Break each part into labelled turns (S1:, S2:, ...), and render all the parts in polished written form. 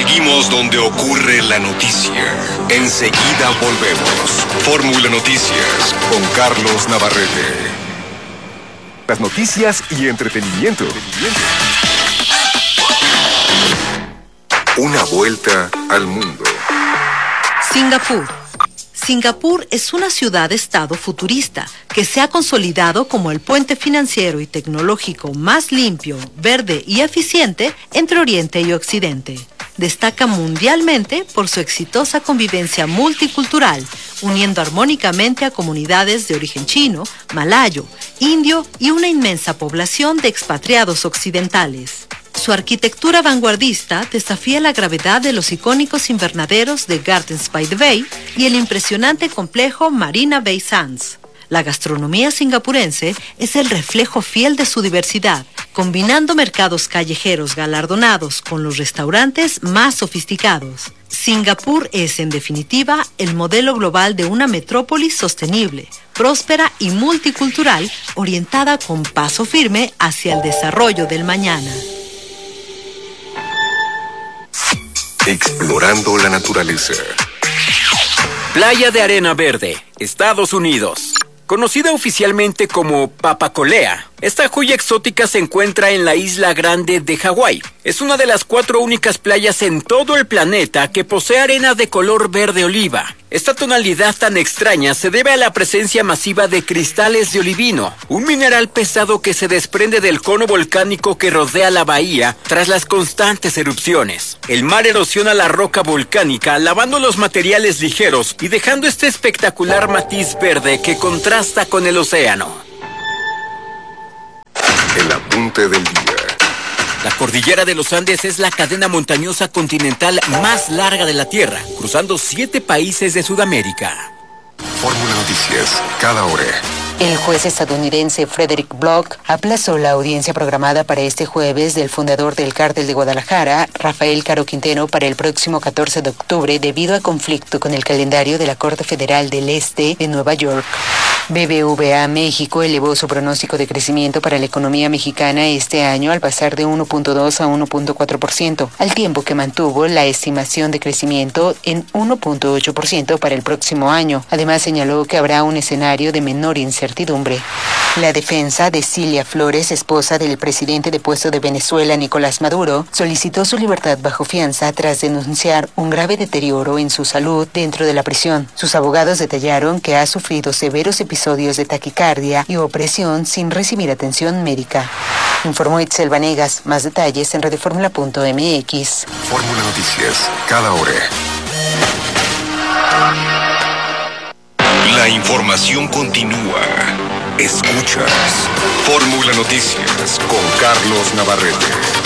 S1: Seguimos donde ocurre la noticia. Enseguida volvemos. Fórmula Noticias con Carlos Navarrete.
S2: Las noticias y entretenimiento.
S1: Una vuelta al mundo.
S3: Singapur. Singapur es una ciudad-estado futurista que se ha consolidado como el puente financiero y tecnológico más limpio, verde y eficiente entre Oriente y Occidente. Destaca mundialmente por su exitosa convivencia multicultural, uniendo armónicamente a comunidades de origen chino, malayo, indio y una inmensa población de expatriados occidentales. Su arquitectura vanguardista desafía la gravedad de los icónicos invernaderos de Gardens by the Bay y el impresionante complejo Marina Bay Sands. La gastronomía singapurense es el reflejo fiel de su diversidad, combinando mercados callejeros galardonados con los restaurantes más sofisticados. Singapur es, en definitiva, el modelo global de una metrópolis sostenible, próspera y multicultural, orientada con paso firme hacia el desarrollo del mañana.
S1: Explorando la naturaleza.
S4: Playa de Arena Verde, Estados Unidos. Conocida oficialmente como Papacolea, esta joya exótica se encuentra en la isla Grande de Hawái. Es una de las 4 únicas playas en todo el planeta que posee arena de color verde oliva. Esta tonalidad tan extraña se debe a la presencia masiva de cristales de olivino, un mineral pesado que se desprende del cono volcánico que rodea la bahía tras las constantes erupciones. El mar erosiona la roca volcánica, lavando los materiales ligeros y dejando este espectacular matiz verde que contrasta con el océano.
S1: El apunte del día.
S4: La cordillera de los Andes es la cadena montañosa continental más larga de la Tierra, cruzando 7 países de Sudamérica.
S1: Fórmula Noticias, cada hora.
S5: El juez estadounidense Frederick Block aplazó la audiencia programada para este jueves del fundador del Cártel de Guadalajara, Rafael Caro Quintero, para el próximo 14 de octubre debido a conflicto con el calendario de la Corte Federal del Este de Nueva York. BBVA México elevó su pronóstico de crecimiento para la economía mexicana este año al pasar de 1.2 a 1.4%, al tiempo que mantuvo la estimación de crecimiento en 1.8% para el próximo año. Además, señaló que habrá un escenario de menor incertidumbre. La defensa de Cilia Flores, esposa del presidente depuesto de Venezuela, Nicolás Maduro, solicitó su libertad bajo fianza tras denunciar un grave deterioro en su salud dentro de la prisión. Sus abogados detallaron que ha sufrido severos episodios de taquicardia y opresión sin recibir atención médica. Informó Itzel Vanegas. Más detalles en radioformula.mx.
S1: Fórmula Noticias, cada hora. La información continúa. Escuchas Fórmula Noticias con Carlos Navarrete.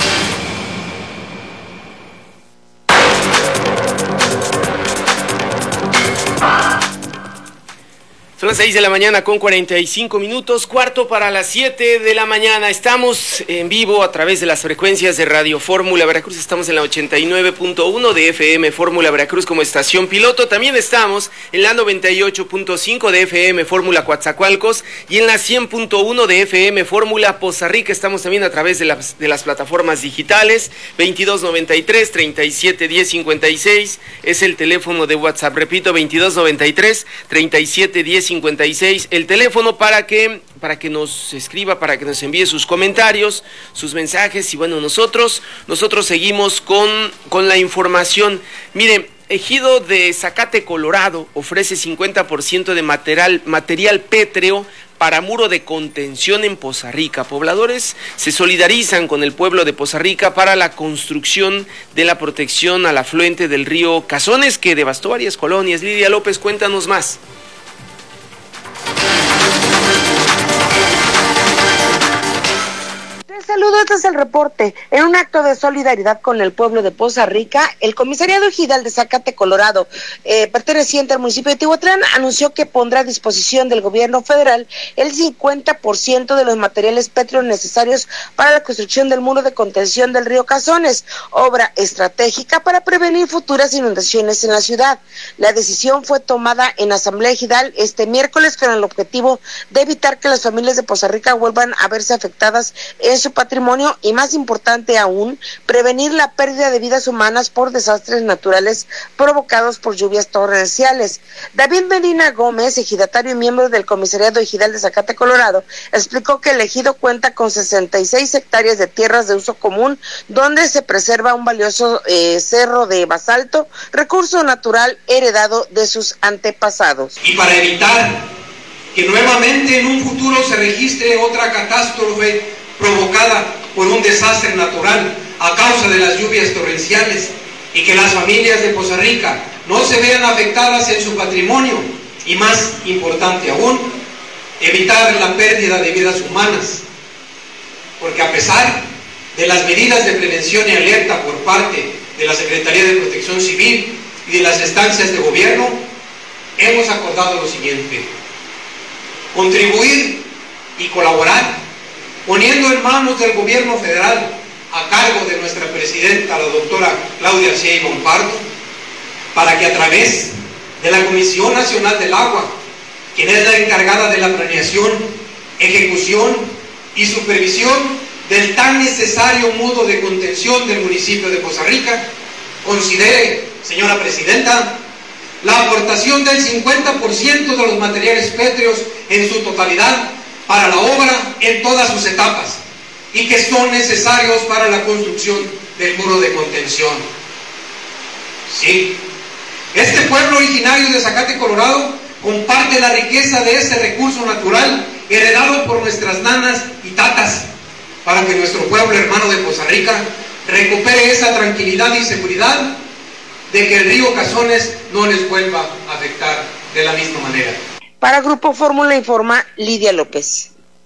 S6: Son las 6 de la mañana con 45 minutos, cuarto para las 7 de la mañana. Estamos en vivo a través de las frecuencias de Radio Fórmula Veracruz. Estamos en la 89.1 de FM Fórmula Veracruz como estación piloto. También estamos en la 98.5 de FM Fórmula Coatzacoalcos y en la 100.1 de FM Fórmula Poza Rica. Estamos también a través de las plataformas digitales. 2293-371056 es el teléfono de WhatsApp. Repito, 2293-371056. El teléfono para que nos escriba, para que nos envíe sus comentarios, sus mensajes. Y bueno, nosotros seguimos con la información. Mire, Ejido de Zacate, Colorado, ofrece 50% de material pétreo para muro de contención en Poza Rica. Pobladores se solidarizan con el pueblo de Poza Rica para la construcción de la protección al afluente del río Cazones, que devastó varias colonias. Lidia López, cuéntanos más.
S7: Saludos, este es el reporte. En un acto de solidaridad con el pueblo de Poza Rica, el comisariado ejidal de Zacate, Colorado, perteneciente al municipio de Tehuatlán, anunció que pondrá a disposición del gobierno federal el 50% de los materiales pétreos necesarios para la construcción del muro de contención del río Cazones, obra estratégica para prevenir futuras inundaciones en la ciudad. La decisión fue tomada en asamblea ejidal este miércoles con el objetivo de evitar que las familias de Poza Rica vuelvan a verse afectadas en su patrimonio y, más importante aún, prevenir la pérdida de vidas humanas por desastres naturales provocados por lluvias torrenciales. David Medina Gómez, ejidatario y miembro del Comisariado Ejidal de Zacate, Colorado, explicó que el ejido cuenta con 66 hectáreas de tierras de uso común, donde se preserva un valioso cerro de basalto, recurso natural heredado de sus antepasados.
S8: Y para evitar que nuevamente en un futuro se registre otra catástrofe provocada por un desastre natural a causa de las lluvias torrenciales y que las familias de Poza Rica no se vean afectadas en su patrimonio y, más importante aún, evitar la pérdida de vidas humanas, porque a pesar de las medidas de prevención y alerta por parte de la Secretaría de Protección Civil y de las instancias de gobierno, hemos acordado lo siguiente: contribuir y colaborar poniendo en manos del gobierno federal, a cargo de nuestra presidenta, la doctora Claudia Sheinbaum Pardo, para que a través de la Comisión Nacional del Agua, quien es la encargada de la planeación, ejecución y supervisión del tan necesario modo de contención del municipio de Poza Rica, considere, señora presidenta, la aportación del 50% de los materiales pétreos en su totalidad para la obra en todas sus etapas y que son necesarios para la construcción del muro de contención. Sí, este pueblo originario de Zacate, Colorado, comparte la riqueza de este recurso natural heredado por nuestras nanas y tatas, para que nuestro pueblo hermano de Poza Rica recupere esa tranquilidad y seguridad de que el río Cazones no les vuelva a afectar de la misma manera.
S7: Para Grupo Fórmula informa Lidia López.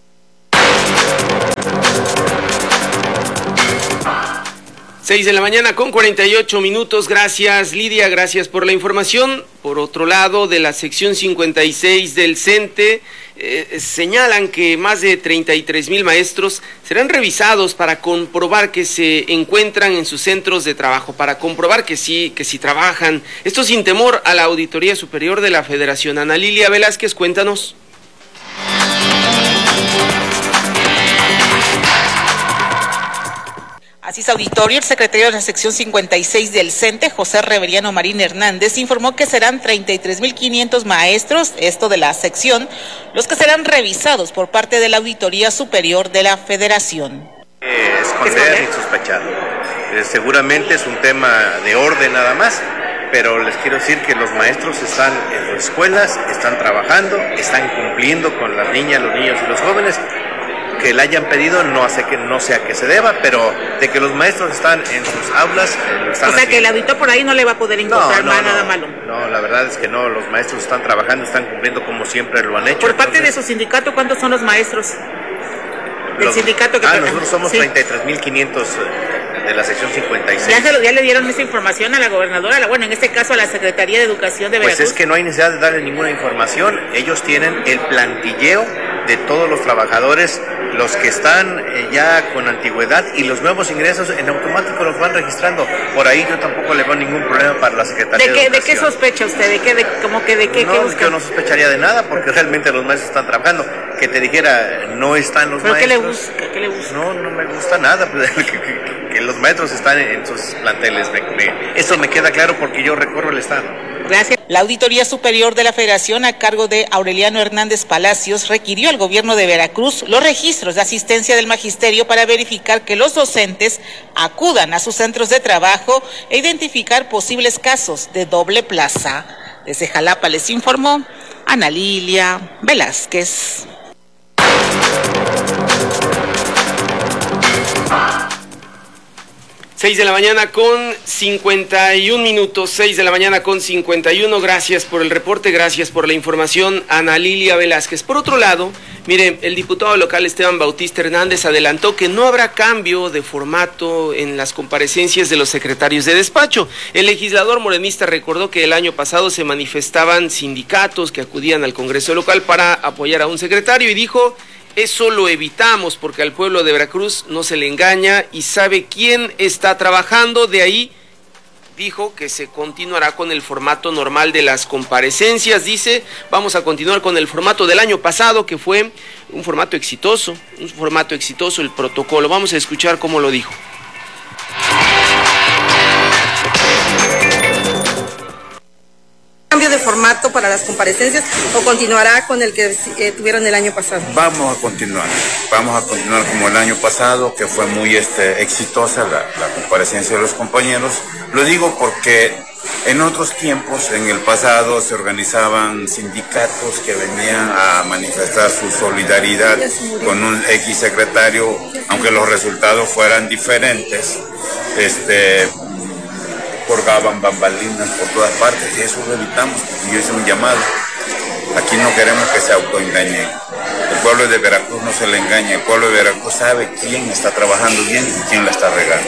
S6: 6 de la mañana con 48 minutos. Gracias, Lidia, gracias por la información. Por otro lado, de la sección 56 del CENTE, señalan que más de 33,000 maestros serán revisados para comprobar que se encuentran en sus centros de trabajo, para comprobar que sí trabajan. Esto sin temor a la Auditoría Superior de la Federación. Ana Lilia Velázquez, cuéntanos.
S9: Así es, auditorio, el secretario de la sección 56 del CENTE, José Reveriano Marín Hernández, informó que serán 33,500 maestros, esto de la sección, los que serán revisados por parte de la Auditoría Superior de la Federación.
S10: Esconder y sospechar. Seguramente es un tema de orden nada más, pero les quiero decir que los maestros están en sus escuelas, están trabajando, están cumpliendo con las niñas, los niños y los jóvenes. Que le hayan pedido no sé a qué se deba, pero de que los maestros están en sus aulas, lo están haciendo.
S9: Que el auditor por ahí no le va a poder encontrar nada malo.
S10: No, la verdad es que no, los maestros están trabajando, están cumpliendo como siempre lo han hecho.
S9: Por parte de su sindicato, ¿cuántos son los maestros? Del sindicato que
S10: nosotros somos 33,500 de la sección 56.
S9: ¿Ya le dieron esa información a la gobernadora? En este caso a la Secretaría de Educación de Veracruz.
S10: Pues es que no hay necesidad de darle ninguna información. Ellos tienen el plantilleo de todos los trabajadores, los que están ya con antigüedad y los nuevos ingresos en automático los van registrando. Por ahí yo tampoco le veo ningún problema para la Secretaría de Educación.
S9: ¿De qué sospecha usted? ¿De qué
S10: yo no sospecharía de nada porque realmente los maestros están trabajando. Que te dijera, no están los maestros.
S9: ¿Qué le busca?
S10: No me gusta nada. Que los maestros están en sus planteles. Eso me queda claro porque yo recorro el estado.
S9: Gracias. La Auditoría Superior de la Federación, a cargo de Aureliano Hernández Palacios, requirió al gobierno de Veracruz los registros de asistencia del magisterio para verificar que los docentes acudan a sus centros de trabajo e identificar posibles casos de doble plaza. Desde Jalapa les informó Ana Lilia Velázquez.
S6: 6 de la mañana con 51 minutos, 6 de la mañana con 51. Gracias por el reporte, gracias por la información, Ana Lilia Velázquez. Por otro lado, mire, el diputado local Esteban Bautista Hernández adelantó que no habrá cambio de formato en las comparecencias de los secretarios de despacho. El legislador morenista recordó que el año pasado se manifestaban sindicatos que acudían al Congreso local para apoyar a un secretario y dijo: eso lo evitamos porque al pueblo de Veracruz no se le engaña y sabe quién está trabajando, de ahí dijo que se continuará con el formato normal de las comparecencias. Dice, vamos a continuar con el formato del año pasado, que fue un formato exitoso el protocolo. Vamos a escuchar cómo lo dijo.
S11: ¿Cambio de formato para las comparecencias o continuará con el que tuvieron el año pasado?
S12: Vamos a continuar como el año pasado, que fue muy exitosa la comparecencia de los compañeros. Lo digo porque en otros tiempos, en el pasado, se organizaban sindicatos que venían a manifestar su solidaridad con un X secretario, aunque los resultados fueran diferentes, colgaban bambalinas por todas partes, y eso lo evitamos. Yo hice un llamado. Aquí no queremos que se autoengañen. El pueblo de Veracruz no se le engaña. El pueblo de Veracruz sabe quién está trabajando bien y quién la está regando.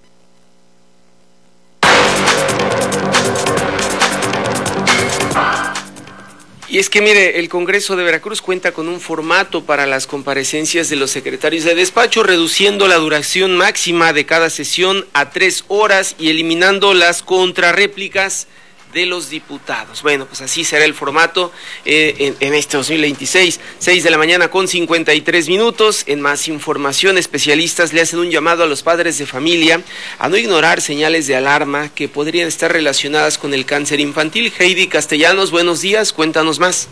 S6: Y es que mire, el Congreso de Veracruz cuenta con un formato para las comparecencias de los secretarios de despacho, reduciendo la duración máxima de cada sesión a 3 horas y eliminando las contrarréplicas de los diputados. Bueno, pues así será el formato en este 2026, 6 de la mañana con 53 minutos. En más información, especialistas le hacen un llamado a los padres de familia a no ignorar señales de alarma que podrían estar relacionadas con el cáncer infantil. Heidi Castellanos, buenos días, cuéntanos más.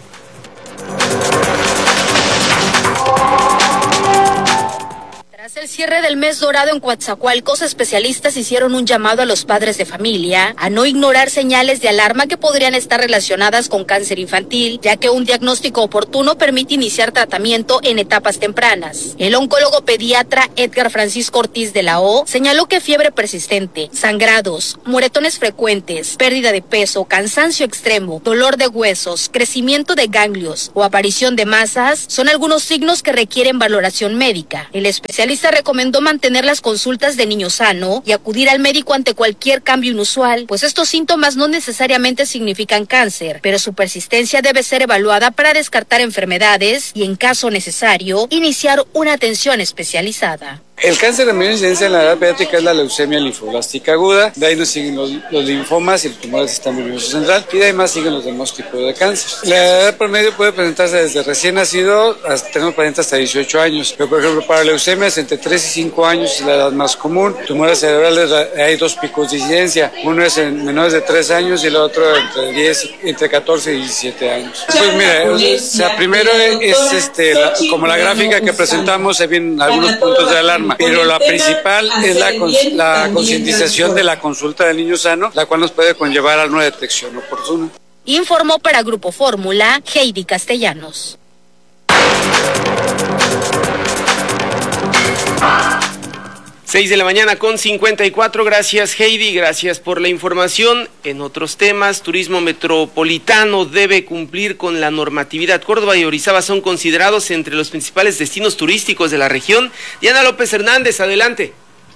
S13: Tras el cierre del mes dorado en Coatzacoalcos, especialistas hicieron un llamado a los padres de familia a no ignorar señales de alarma que podrían estar relacionadas con cáncer infantil, ya que un diagnóstico oportuno permite iniciar tratamiento en etapas tempranas. El oncólogo pediatra Edgar Francisco Ortiz de la O señaló que fiebre persistente, sangrados, moretones frecuentes, pérdida de peso, cansancio extremo, dolor de huesos, crecimiento de ganglios o aparición de masas son algunos signos que requieren valoración médica. El especialista recomendó mantener las consultas de niño sano y acudir al médico ante cualquier cambio inusual, pues estos síntomas no necesariamente significan cáncer, pero su persistencia debe ser evaluada para descartar enfermedades y, en caso necesario, iniciar una atención especializada.
S14: El cáncer de mayor incidencia en la edad pediátrica es la leucemia linfoblástica aguda, de ahí nos siguen los linfomas y los tumores del sistema nervioso central, y de ahí más siguen los demás tipos de cáncer. La edad promedio puede presentarse desde recién nacido, tenemos pacientes hasta 18 años, pero por ejemplo para leucemias entre 3 y 5 años es la edad más común. Tumores cerebrales hay 2 picos de incidencia, uno es en menores de 3 años y el otro entre 14 y 17 años. Pues mira, primero es como la gráfica que presentamos, se vienen algunos puntos de alarma, pero la principal es la concientización de la consulta del niño sano, la cual nos puede conllevar a una detección oportuna.
S13: Informó para Grupo Fórmula, Heidi Castellanos.
S6: 6 de la mañana con 54, gracias Heidi, gracias por la información. En otros temas, Turismo Metropolitano debe cumplir con la normatividad. Córdoba y Orizaba son considerados entre los principales destinos turísticos de la región. Diana López Hernández, adelante.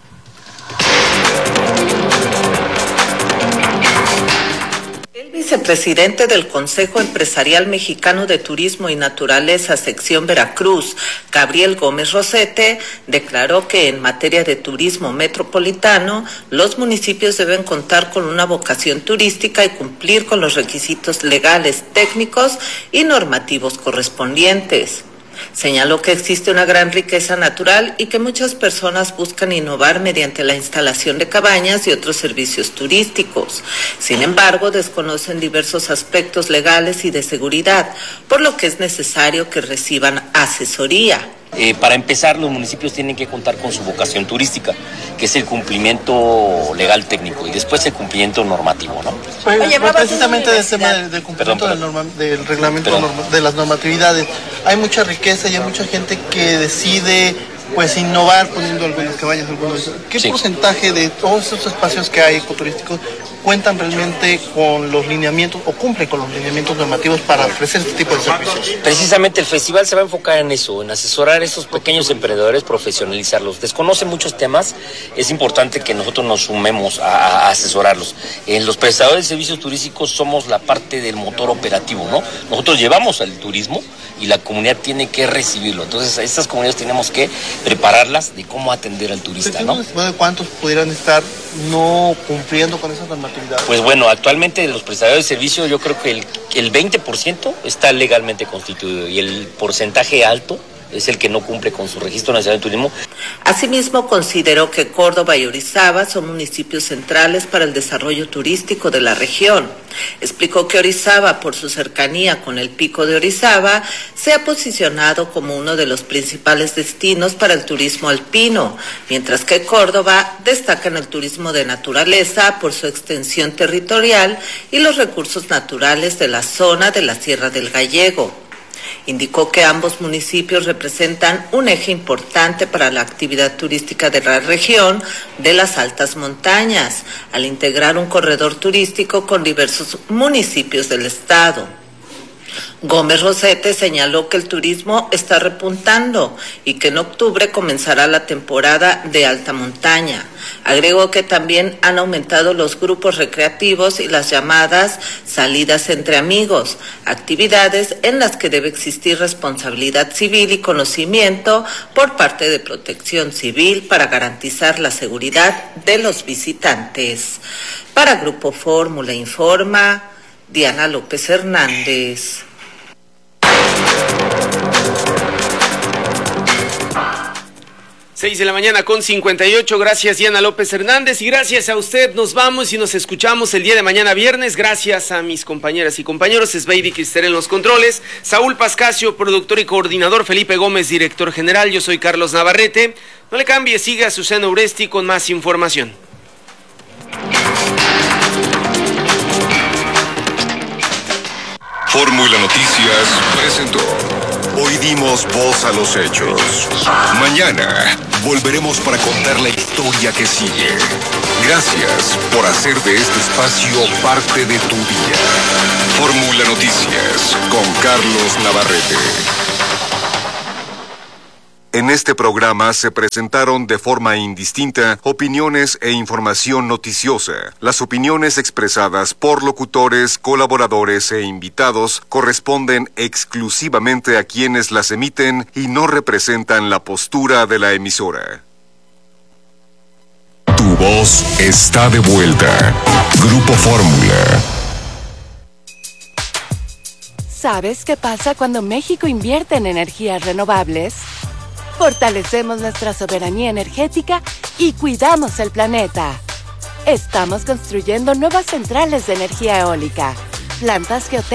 S15: El vicepresidente del Consejo Empresarial Mexicano de Turismo y Naturaleza, sección Veracruz, Gabriel Gómez Rosete, declaró que en materia de turismo metropolitano, los municipios deben contar con una vocación turística y cumplir con los requisitos legales, técnicos y normativos correspondientes. Señaló que existe una gran riqueza natural y que muchas personas buscan innovar mediante la instalación de cabañas y otros servicios turísticos. Sin embargo, desconocen diversos aspectos legales y de seguridad, por lo que es necesario que reciban asesoría.
S16: Para empezar, los municipios tienen que contar con su vocación turística, que es el cumplimiento legal técnico, y después el cumplimiento normativo, ¿no?
S17: Oye, precisamente del tema del cumplimiento del reglamento de las normatividades, hay mucha riqueza y hay mucha gente que decide pues innovar poniendo algunas cabañas, ¿Qué porcentaje de todos esos espacios que hay ecoturísticos cuentan realmente con los lineamientos o cumplen con los lineamientos normativos para ofrecer este tipo de servicios?
S16: Precisamente el festival se va a enfocar en eso, en asesorar a esos pequeños emprendedores, profesionalizarlos. Desconocen muchos temas, es importante que nosotros nos sumemos a asesorarlos. En los prestadores de servicios turísticos somos la parte del motor operativo, ¿no? Nosotros llevamos al turismo y la comunidad tiene que recibirlo. Entonces, a estas comunidades tenemos que prepararlas de cómo atender al turista, ¿no?
S17: ¿De cuántos pudieran estar no cumpliendo con esa normatividad?
S16: Pues bueno, actualmente los prestadores de servicio yo creo que el 20% está legalmente constituido y el porcentaje alto es el que no cumple con su registro nacional de turismo.
S15: Asimismo, consideró que Córdoba y Orizaba son municipios centrales para el desarrollo turístico de la región. Explicó que Orizaba, por su cercanía con el Pico de Orizaba, se ha posicionado como uno de los principales destinos para el turismo alpino, mientras que Córdoba destaca en el turismo de naturaleza por su extensión territorial y los recursos naturales de la zona de la Sierra del Gallego. Indicó que ambos municipios representan un eje importante para la actividad turística de la región de las altas montañas, al integrar un corredor turístico con diversos municipios del estado. Gómez Rosete señaló que el turismo está repuntando y que en octubre comenzará la temporada de alta montaña. Agregó que también han aumentado los grupos recreativos y las llamadas salidas entre amigos, actividades en las que debe existir responsabilidad civil y conocimiento por parte de Protección Civil para garantizar la seguridad de los visitantes. Para Grupo Fórmula informa Diana López Hernández.
S6: 6 de la mañana con 58, gracias Diana López Hernández y gracias a usted, nos vamos y nos escuchamos el día de mañana viernes, gracias a mis compañeras y compañeros, Esbeidi Crister en los controles, Saúl Pascasio, productor y coordinador, Felipe Gómez, director general, yo soy Carlos Navarrete, no le cambie, siga a Susana Uresti con más información.
S1: Fórmula Noticias presentó. Hoy dimos voz a los hechos. Mañana volveremos para contar la historia que sigue. Gracias por hacer de este espacio parte de tu día. Fórmula Noticias con Carlos Navarrete. En este programa se presentaron de forma indistinta opiniones e información noticiosa. Las opiniones expresadas por locutores, colaboradores e invitados corresponden exclusivamente a quienes las emiten y no representan la postura de la emisora. Tu voz está de vuelta. Grupo Fórmula.
S18: ¿Sabes qué pasa cuando México invierte en energías renovables? Fortalecemos nuestra soberanía energética y cuidamos el planeta. Estamos construyendo nuevas centrales de energía eólica, plantas geotérmicas,